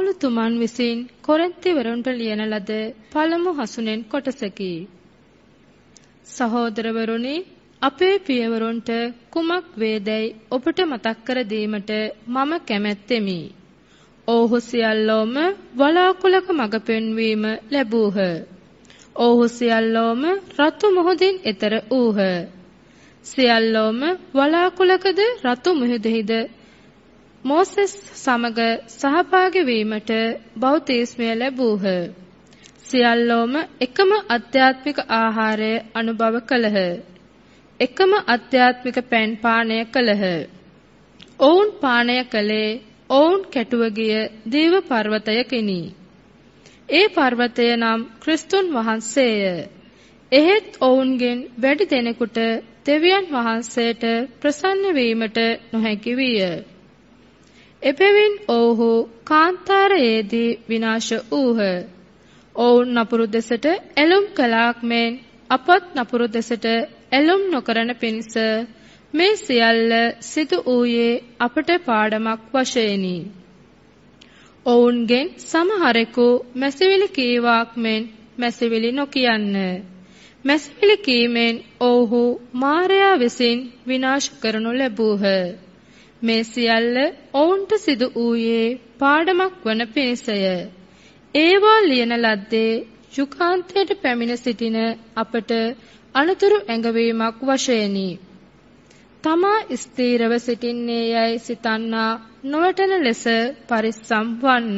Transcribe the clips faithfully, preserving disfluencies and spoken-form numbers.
පවුලතුමන් විසින් කොරින්තිවරුන්ට ලියන ලද පළමු හසුනෙන් කොටසකි. සහෝදරවරුනි, අපේ පියවරුන්ට කුමක් වේදැයි ඔබට මතක් කර දීමට මම කැමැත්තෙමි. ඔව්හු සියල්ලෝම වලාකුළක මඟ පෙන්වීම ලැබූහ. ඔව්හු සියල්ලෝම රතු මුහුදින් එතර වූහ. සියල්ලෝම වලාකුළකද රතු මුහුදෙහිද මෝසෙස් සමග සහභාගී වීමට බෞතිස්මය ලැබූහ. සියල්ලෝම එකම අධ්‍යාත්මික ආහාරය අනුභව කළහ. එකම අධ්‍යාත්මික පැන් පානය කළහ. ඔවුන් පානය කළේ ඔවුන් කැටුව ගිය දේව පර්වතයකිනි. ඒ පර්වතය නම් ක්‍රිස්තුන් වහන්සේය. එහෙත් ඔවුන්ගෙන් වැඩි දෙනෙකුට දෙවියන් වහන්සේට ප්‍රසන්න වීමට නොහැකි විය. එබැවින් ඔවුහු කාන්තාරයේදී විනාශ වූහ. ඔවුන් නපුරු දෙසට ඇලුම් කළාක් මෙන් අපත් නපුරු දෙසට ඇලුම් නොකරන පිණිස මේ සියල්ල සිදු වූයේ අපට පාඩමක් වශයෙනි. ඔවුන්ගෙන් සමහරෙකු මැසිවිලි කීවාක් මෙන් මැසිවිලි නොකියන්න. මැසිවිලි කීමෙන් ඔවුහු මාරයා විසින් විනාශ කරනු ලැබූහ. මේ සියල්ල ඔවුන්ට සිදු වූයේ පාඩමක් වන පිණිසය. ඒවා ලියන ලද්දේ යුගාන්තයට පැමිණ සිටින අපට අනතුරු ඇඟවීමක් වශයෙනි. තමා ස්ථීරව සිටින්නේ යයි සිතන්නා නොවටන ලෙස පරිස්සම් වන්න.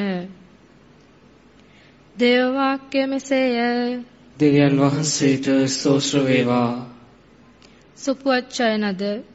දේව වාක්‍ය මෙසේය. දෙවියන් වහන්සේට ස්තෝත්‍ර වේවා. සුපවච්චයනද